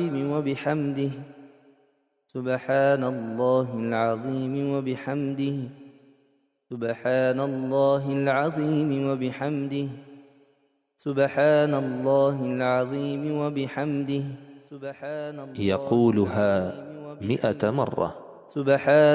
العظيم وبحمده سبحان الله العظيم وبحمده سبحان الله العظيم وبحمده سبحان الله العظيم وبحمده يقولها 100 مرة. سبحان